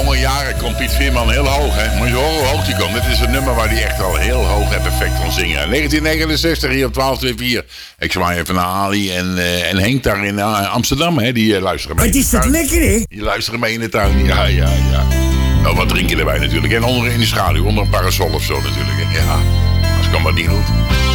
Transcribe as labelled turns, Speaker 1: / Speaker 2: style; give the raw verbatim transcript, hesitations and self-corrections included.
Speaker 1: jonge jaren komt Piet Veerman heel hoog, hè. Moet je horen hoe hoog die komt. Dit is een nummer waar hij echt al heel hoog en perfect kan zingen. negentien negenenzestig hier op twaalf twee vier. Ik zwaai even naar Ali en, uh, en Henk daar in uh, Amsterdam, hè. Die uh, luisteren mee.
Speaker 2: Wat is dat lekker, hè?
Speaker 1: Die luisteren mee in de tuin. Ja, ja, ja. Nou, wat drink je erbij natuurlijk. En onder in de schaduw, onder een parasol of zo natuurlijk. Hè. Ja, als kan dat niet goed.